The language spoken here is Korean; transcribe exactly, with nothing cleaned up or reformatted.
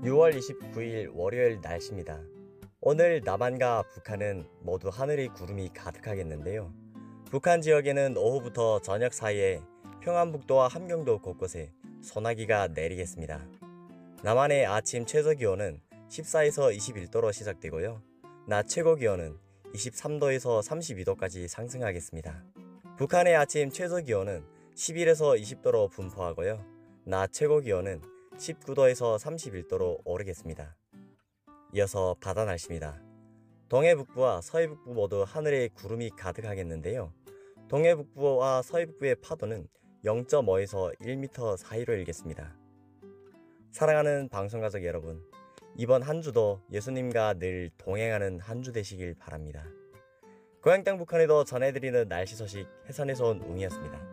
유월 이십구일 월요일 날씨입니다. 오늘 남한과 북한은 모두 하늘에 구름이 가득하겠는데요. 북한 지역에는 오후부터 저녁 사이에 평안북도와 함경도 곳곳에 소나기가 내리겠습니다. 남한의 아침 최저기온은 십사에서 이십일 도로 시작되고요. 낮 최고기온은 이십삼 도에서 삼십이 도까지 상승하겠습니다. 북한의 아침 최저기온은 십일에서 이십 도로 분포하고요. 낮 최고기온은 십구 도에서 삼십일 도로 오르겠습니다. 이어서 바다 날씨입니다. 동해북부와 서해북부 모두 하늘에 구름이 가득하겠는데요. 동해북부와 서해북부의 파도는 영 점 오에서 일 미터 사이로 일겠습니다. 사랑하는 방송가족 여러분, 이번 한 주도 예수님과 늘 동행하는 한 주 되시길 바랍니다. 고향 땅 북한에도 전해드리는 날씨 소식 해선에서 온 웅이었습니다.